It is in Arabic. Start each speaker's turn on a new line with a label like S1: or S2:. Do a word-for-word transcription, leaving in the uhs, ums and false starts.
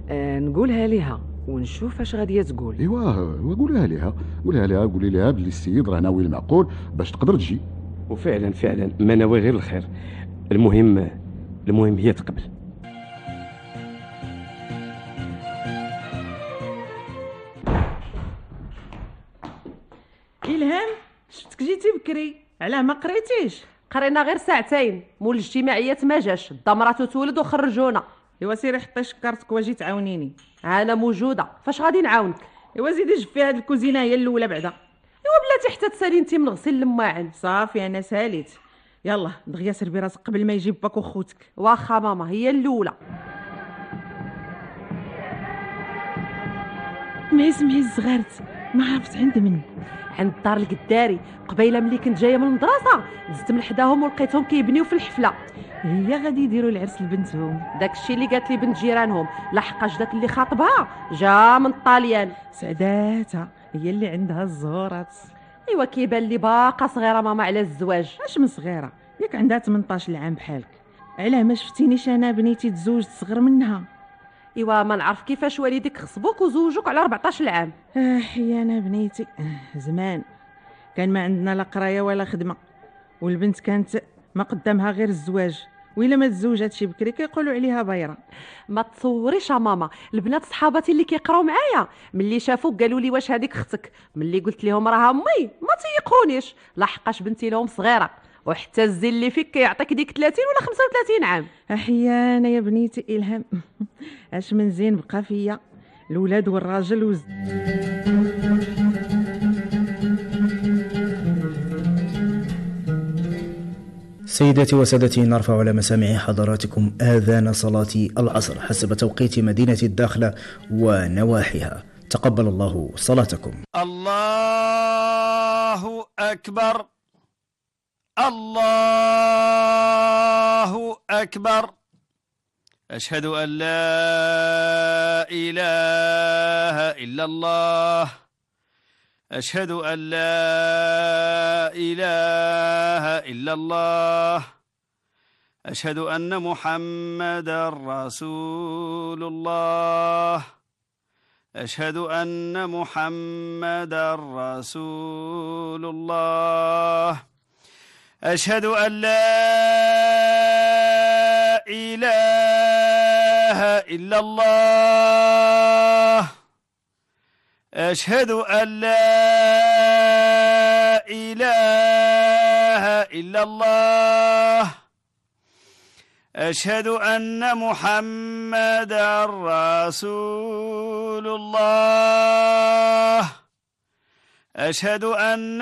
S1: آه نقولها ليها ونشوف اش غاديه تقول.
S2: ايوا قولها ليها قولها ليها قولي ليها بلي السيد راه ناوي المعقول باش تقدر تجي.
S3: وفعلا فعلا ما ناوي غير الخير. المهم المهم هي تقبل.
S4: إلهام، شفتك جيتي بكري، علاه ما قريتيش؟
S5: قرينا غير ساعتين، مول الاجتماعيات ما جاش، الضمرات تولد وخرجونا.
S4: ايوا سيري حطي شكرتك واجي تعاونيني.
S5: انا موجوده، فاش غادي نعاونك؟
S4: ايوا زيدي جفي هاد الكوزينه هي الاولى بعدا.
S5: ايوا بلاتي حتى تسالي انت من غسيل الماعن.
S4: صافي انا ساليت. يلا دغيا سربي راسك قبل ما يجي باك وخوتك.
S5: واخا ماما هي الاولى.
S4: معز معز صغارت، ما عرفت عند من؟
S5: عند الدار القداري. قبيله ملي كنت جايه من المدرسه دزت من حداهم ولقيتهم كيبنيو في الحفله.
S4: هي غادي يديروا العرس لبنتهم.
S5: داكشي اللي قالت لي بنت جيرانهم، لحقاش داك اللي خاطبها جا من الطاليان.
S4: سعداتها هي اللي عندها الزهورات.
S5: ايوا كيبان لي باقا صغيره ماما على الزواج.
S4: اش من صغيره؟ ياك عندها ثمنطاش عام بحالك. علاه ما شفتينيش انا بنيتي تزوجت صغر منها؟
S5: ايوا ما نعرف كيفاش والديك خصبوك وزوجوك على أربعطاش عام.
S4: اه يا انا بنيتي آه زمان كان ما عندنا لا قرايه ولا خدمه، والبنت كانت ما قدامها غير الزواج، وإلا ما تزوجات شي بكري كيقولوا عليها بايره.
S5: ما تصوريش يا ماما، البنات صحاباتي اللي كيقراو معايا ملي شافوك قالوا لي واش هذيك اختك. ملي قلت لهم راها امي ما تيقونيش، لحقاش بنتي لهم صغيره، وحتى الزين اللي فيك كيعطيك ديك ثلاثين ولا خمسة وثلاثين عام.
S4: احيانا يا بنيتي الهام اش من زين بقى فيا الولاد والراجل وز...
S6: سيداتي وسادتي، نرفع على مسامع حضراتكم آذان صلاة العصر حسب توقيت مدينة الداخلة ونواحيها. تقبل الله صلاتكم.
S7: الله أكبر الله أكبر. أشهد أن لا إله إلا الله. أشهد أن لا إله إلا الله. أشهد أن محمدا رسول الله. أشهد أن محمدا رسول الله. أشهد أن لا إله إلا الله. أشهد أن لا إله إلا الله. أشهد أن محمدا رسول الله. أشهد أن